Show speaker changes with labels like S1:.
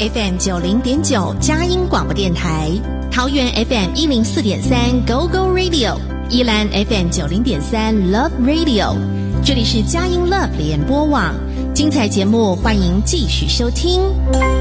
S1: FM 90.9佳音广播电台，桃园 FM 104.3 Go Go Radio， 宜兰 FM 90.3 Love Radio， 这里是佳音 Love 联播网，精彩节目欢迎继续收听。